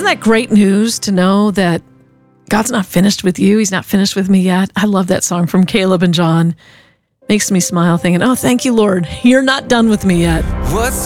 that great news to know that God's not finished with you? He's not finished with me yet. I love that song from Caleb and John. Makes me smile thinking, oh, thank you, Lord. You're not done with me yet. What's